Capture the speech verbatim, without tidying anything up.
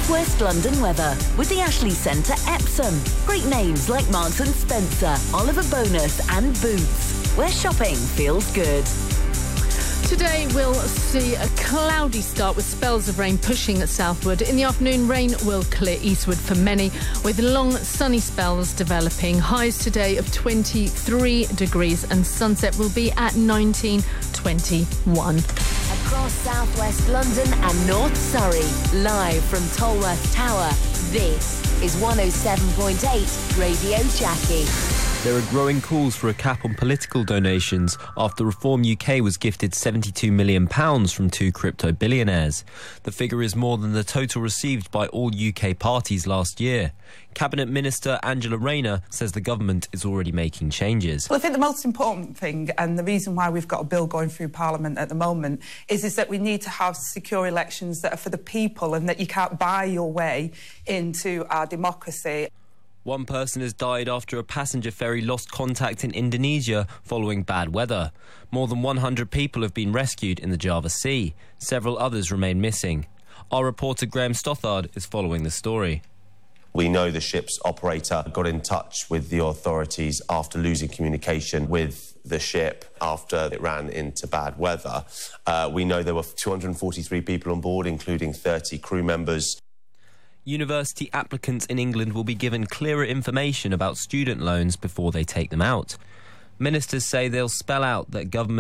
South West London weather with the Ashley Centre Epsom. Great names like Marks and Spencer, Oliver Bonus and Boots, where shopping feels good. Today we'll see a cloudy start with spells of rain pushing southward. In the afternoon, rain will clear eastward for many, with long sunny spells developing. Highs today of twenty-three degrees and sunset will be at nineteen twenty-one. Across southwest London and North Surrey, live from Tolworth Tower, this is one oh seven point eight Radio Jackie. There are growing calls for a cap on political donations after Reform U K was gifted seventy-two million pounds from two crypto billionaires. The figure is more than the total received by all U K parties last year. Cabinet Minister Angela Rayner says the government is already making changes. Well, I think the most important thing, and the reason why we've got a bill going through Parliament at the moment, is, is that we need to have secure elections that are for the people and that you can't buy your way into our democracy. One person has died after a passenger ferry lost contact in Indonesia following bad weather. More than one hundred people have been rescued in the Java Sea. Several others remain missing. Our reporter Graham Stothard is following the story. We know the ship's operator got in touch with the authorities after losing communication with the ship after it ran into bad weather. Uh, we know there were two hundred forty-three people on board, including thirty crew members. University applicants in England will be given clearer information about student loans before they take them out. Ministers say they'll spell out that government